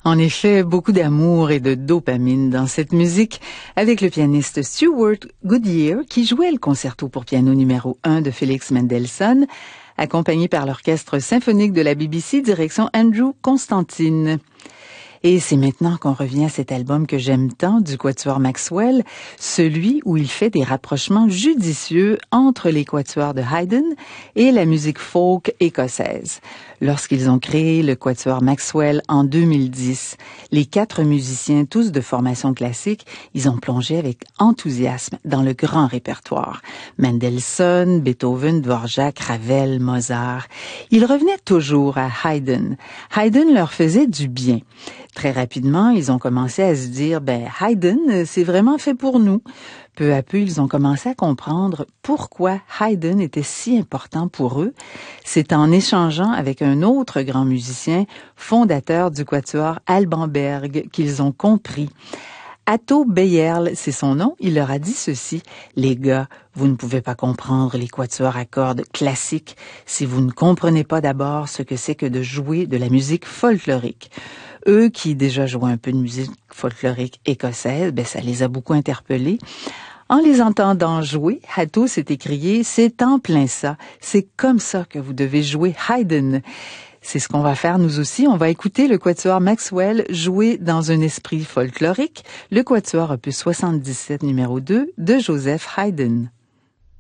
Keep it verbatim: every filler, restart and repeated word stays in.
En effet, beaucoup d'amour et de dopamine dans cette musique avec le pianiste Stewart Goodyear qui jouait le concerto pour piano numéro un de Félix Mendelssohn, accompagné par l'Orchestre symphonique de la B B C direction Andrew Constantine. Et c'est maintenant qu'on revient à cet album que j'aime tant du quatuor Maxwell, celui où il fait des rapprochements judicieux entre les quatuors de Haydn et la musique folk écossaise. Lorsqu'ils ont créé le quatuor Maxwell en deux mille dix, les quatre musiciens, tous de formation classique, ils ont plongé avec enthousiasme dans le grand répertoire. Mendelssohn, Beethoven, Dvorak, Ravel, Mozart. Ils revenaient toujours à Haydn. Haydn leur faisait du bien. Très rapidement, ils ont commencé à se dire, ben, Haydn, c'est vraiment fait pour nous. Peu à peu, ils ont commencé à comprendre pourquoi Haydn était si important pour eux. C'est en échangeant avec un autre grand musicien, fondateur du quatuor Alban Berg, qu'ils ont compris. Atto Beyerle, c'est son nom, il leur a dit ceci: « Les gars, vous ne pouvez pas comprendre les quatuors à cordes classiques si vous ne comprenez pas d'abord ce que c'est que de jouer de la musique folklorique. » Eux qui déjà jouaient un peu de musique folklorique écossaise, ben ça les a beaucoup interpellés. En les entendant jouer, Atto s'est écrié « C'est en plein ça, c'est comme ça que vous devez jouer Haydn ». C'est ce qu'on va faire nous aussi. On va écouter le quatuor Maxwell jouer dans un esprit folklorique, le quatuor opus soixante-dix-sept numéro deux de Joseph Haydn.